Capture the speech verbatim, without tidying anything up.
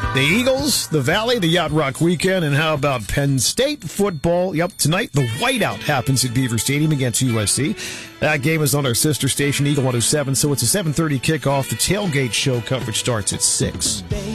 The Eagles, the Valley, the Yacht Rock Weekend, and how about Penn State football? Yep, tonight the whiteout happens at Beaver Stadium against U S C. That game is on our sister station, Eagle one oh seven, so it's a seven thirty kickoff. The tailgate show coverage starts at six.